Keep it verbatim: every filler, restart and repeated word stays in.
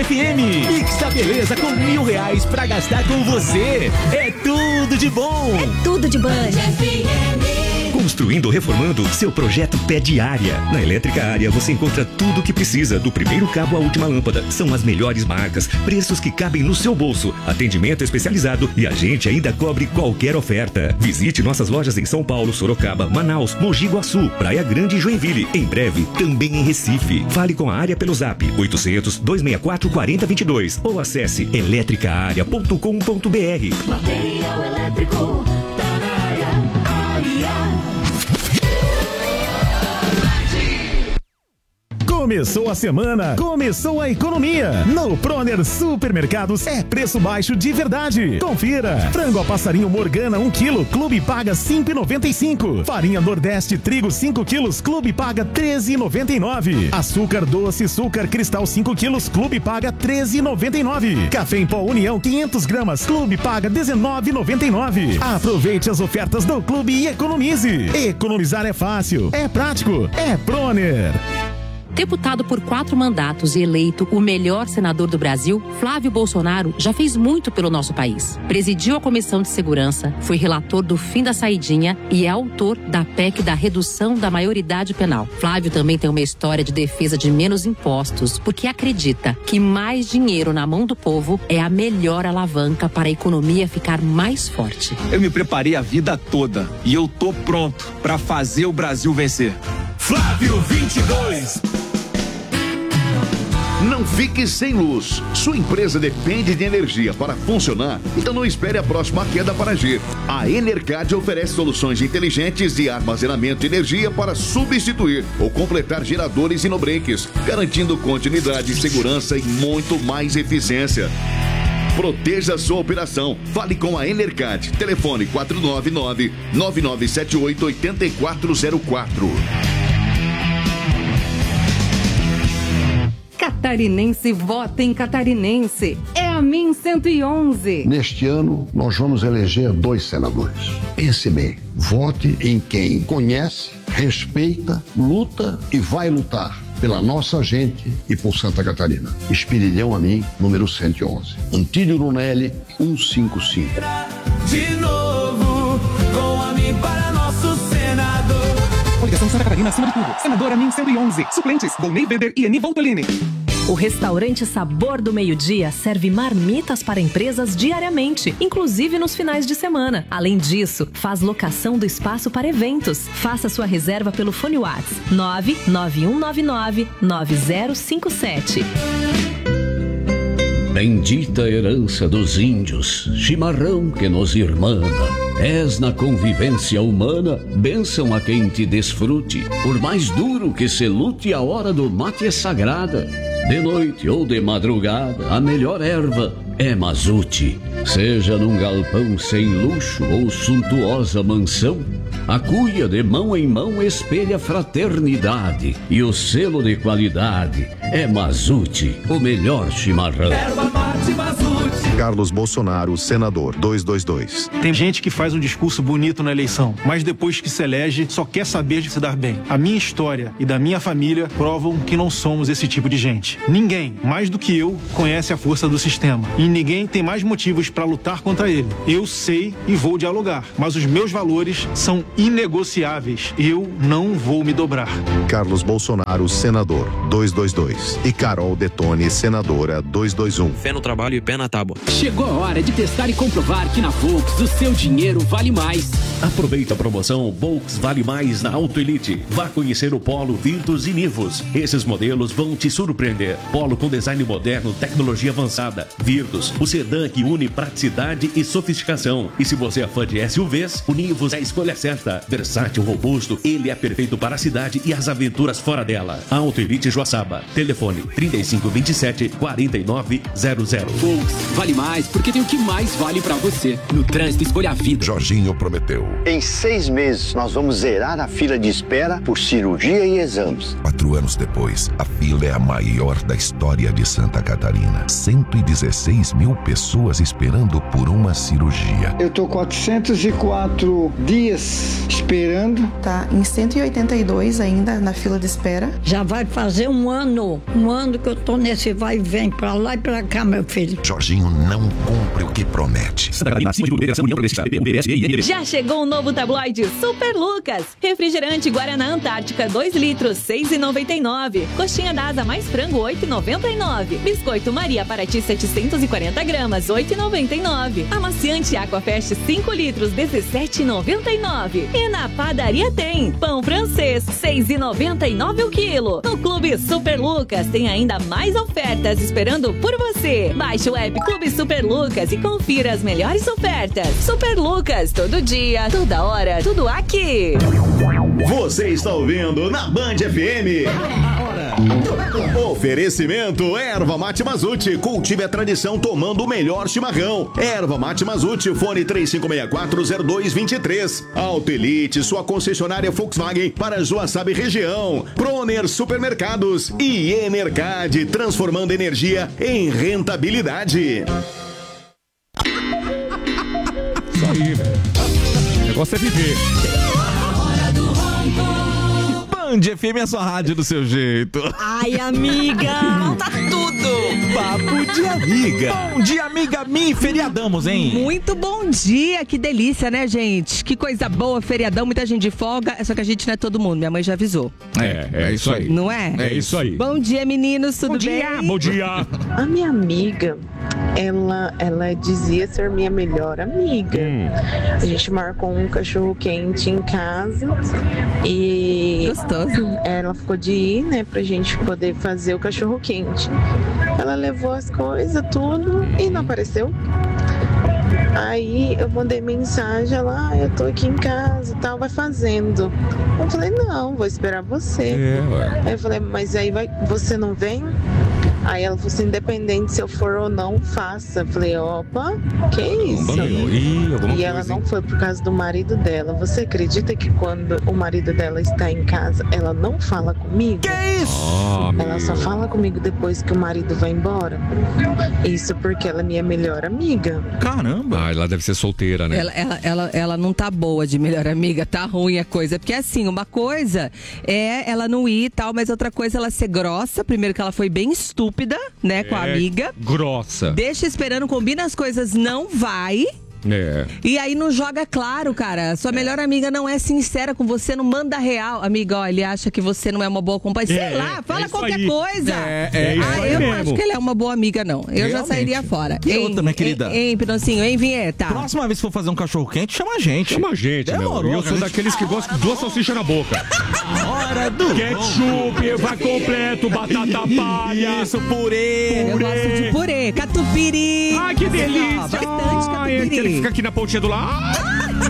F M. Pix da Beleza com mil reais pra gastar com você. É tudo de bom. É tudo de bom. Construindo ou reformando, seu projeto pede Área. Na Elétrica Área você encontra tudo o que precisa, do primeiro cabo à última lâmpada. São as melhores marcas, preços que cabem no seu bolso, atendimento especializado e a gente ainda cobre qualquer oferta. Visite nossas lojas em São Paulo, Sorocaba, Manaus, Mogi Guaçu, Praia Grande e Joinville. Em breve, também em Recife. Fale com a Área pelo zap oitocentos, dois seis quatro, quatro zero dois dois ou acesse elétrica área ponto com ponto b r. Material elétrico da Área. Começou a semana, começou a economia. No Proner Supermercados é preço baixo de verdade. Confira. Frango a passarinho Morgana um quilo, Clube paga cinco reais e noventa e cinco centavos. Farinha Nordeste Trigo cinco quilos, Clube paga treze reais e noventa e nove centavos. Açúcar doce Açúcar Cristal cinco quilos, Clube paga treze reais e noventa e nove centavos. Café em pó União quinhentas gramas, Clube paga dezenove reais e noventa e nove centavos. Aproveite as ofertas do Clube e economize. Economizar é fácil, é prático, é Proner. Deputado por quatro mandatos e eleito o melhor senador do Brasil, Flávio Bolsonaro já fez muito pelo nosso país. Presidiu a Comissão de Segurança, foi relator do fim da saidinha e é autor da P E C da redução da maioridade penal. Flávio também tem uma história de defesa de menos impostos, porque acredita que mais dinheiro na mão do povo é a melhor alavanca para a economia ficar mais forte. Eu me preparei a vida toda e eu tô pronto para fazer o Brasil vencer. Flávio vinte e dois. Não fique sem luz. Sua empresa depende de energia para funcionar, então não espere a próxima queda para agir. A Enercad oferece soluções inteligentes de armazenamento de energia para substituir ou completar geradores e no-breaks, garantindo continuidade, segurança e muito mais eficiência. Proteja sua operação. Fale com a Enercad. Telefone quatro nove nove, nove nove sete oito, oito quatro zero quatro. Catarinense vota em Catarinense. É a Min cento e onze. Neste ano, nós vamos eleger dois senadores. Pense bem, vote em quem conhece, respeita, luta e vai lutar pela nossa gente e por Santa Catarina. Espinilhão Amin, número cento e onze. Antílio Lunelli, cento e cinquenta e cinco. De novo, com Amin para nosso senador. Coligação Santa Catarina acima de tudo. Senadora Amin cento e onze. Suplentes, Volney Weber e Eni Voltolini. O restaurante Sabor do Meio-Dia serve marmitas para empresas diariamente, inclusive nos finais de semana. Além disso, faz locação do espaço para eventos. Faça sua reserva pelo fone WhatsApp nove nove um nove nove, nove zero cinco sete. Bendita herança dos índios, chimarrão que nos irmana. És na convivência humana, bênção a quem te desfrute. Por mais duro que se lute, a hora do mate é sagrada. De noite ou de madrugada, a melhor erva é mazute. Seja num galpão sem luxo ou suntuosa mansão, a cuia de mão em mão espelha fraternidade. E o selo de qualidade é Mazute, o melhor chimarrão. Erva mate Mazute. Carlos Bolsonaro, senador, duzentos e vinte e dois. Tem gente que faz um discurso bonito na eleição, mas depois que se elege, só quer saber de se dar bem. A minha história e da minha família provam que não somos esse tipo de gente. Ninguém, mais do que eu, conhece a força do sistema. E ninguém tem mais motivos para lutar contra ele. Eu sei e vou dialogar, mas os meus valores são inegociáveis. Eu não vou me dobrar. Carlos Bolsonaro, senador, duzentos e vinte e dois. E Carol Detone, senadora, duzentos e vinte e um. Fé no trabalho e pé na tábua. Chegou a hora de testar e comprovar que na Volks o seu dinheiro vale mais. Aproveita a promoção Volks Vale Mais na Auto Elite. Vá conhecer o Polo, Virtus e Nivus. Esses modelos vão te surpreender. Polo com design moderno, tecnologia avançada. Virtus, o sedã que une praticidade e sofisticação. E se você é fã de S U Vs, o Nivus é a escolha certa. Versátil, robusto, ele é perfeito para a cidade e as aventuras fora dela. Auto Elite Joaçaba. Telefone trinta e cinco, vinte e sete, quarenta e nove zero zero. Volks Vale Vale Mais porque tem o que mais vale pra você. No trânsito, escolha a vida. Jorginho prometeu. Em seis meses, nós vamos zerar a fila de espera por cirurgia e exames. Quatro anos depois, a fila é a maior da história de Santa Catarina. cento e dezesseis mil pessoas esperando por uma cirurgia. Eu tô quatrocentos e quatro dias esperando. Tá em cento e oitenta e dois ainda na fila de espera. Já vai fazer um ano, um ano que eu tô nesse vai e vem pra lá e pra cá, meu filho. Jorginho não cumpre o que promete. Santa Catarina, acima de tudo, Federação União Progressista, P B S e Já chegou o novo tabloide Super Lucas. Refrigerante Guaraná Antártica, dois litros, seis reais e noventa e nove centavos. Coxinha da Asa mais frango, oito reais e noventa e nove centavos. Biscoito Maria Paraty, setecentos e quarenta gramas, oito reais e noventa e nove centavos. Amaciante Aquafest, cinco litros, dezessete reais e noventa e nove centavos. E na padaria tem pão francês, seis reais e noventa e nove centavos o quilo. No Clube Super Lucas tem ainda mais ofertas esperando por você. Baixe o app Clube Super Lucas e confira as melhores ofertas. Super Lucas, todo dia, toda hora, tudo aqui. Você está ouvindo na Band F M. Oferecimento Erva Mate Mazute. Cultive a tradição tomando o melhor chimarrão. Erva Mate Mazute, fone três cinco seis quatro zero dois dois três. Auto Elite, sua concessionária Volkswagen para Joaçaba região. Proner Supermercados e Enercad, transformando energia em rentabilidade. Isso aí, velho. O negócio é viver. Band F M é a sua rádio do seu jeito. Ai, amiga, conta tudo. Papo de amiga. Bom dia, amiga. Me feriadamos, hein? Muito bom dia. Que delícia, né, gente? Que coisa boa, feriadão. Muita gente de folga. Só que a gente não é todo mundo. Minha mãe já avisou. É, é isso aí. Não é? É isso aí. Bom dia, meninos. Tudo bom bem? Dia, bom dia. A minha amiga, ela, ela dizia ser minha melhor amiga. Hum. A gente marcou um cachorro quente em casa e gostoso. Ela ficou de ir, né, pra gente poder fazer o cachorro quente. Ela levou as coisas, tudo, e não apareceu. Aí eu mandei mensagem, ela, ah, eu tô aqui em casa e tal, vai fazendo. Eu falei, não, vou esperar você. É, aí eu falei, mas aí vai, você não vem? Aí ela falou assim, independente se eu for ou não, faça. Eu falei, opa, que isso? Ih, e ela não foi por causa do marido dela. Você acredita que quando o marido dela está em casa, ela não fala comigo? Que isso? Oh, ela só fala comigo depois que o marido vai embora. Isso porque ela é minha melhor amiga. Caramba! Ah, ela deve ser solteira, né? Ela, ela, ela, ela não tá boa de melhor amiga, tá ruim a coisa. Porque assim, uma coisa é ela não ir e tal, mas outra coisa é ela ser grossa. Primeiro que ela foi bem estúpida. Né, com a é, amiga. Grossa. Deixa esperando, combina as coisas, não vai. É. E aí não joga claro, cara. Sua melhor amiga não é sincera com você, não manda real. Amiga, ó, ele acha que você não é uma boa companhia. Sei é, lá, fala é qualquer aí. coisa. É, é isso ah, aí eu mesmo. não acho que ele é uma boa amiga, não. Eu Realmente. já sairia fora. E hein, outra, minha querida? Hein, hein, Pinoncinho, hein, Vinheta? Próxima vez que for fazer um cachorro quente, chama a gente. Chama a gente, Demorou, meu. Eu sou gente... daqueles que gostam de duas salsichas na boca. Hora do ketchup, vai completo, batata palha. Isso, purê. Eu purê. gosto de purê, catupiry. Ai, que delícia. Bastante catupiry. Ai, aquele que fica aqui na pontinha do lado.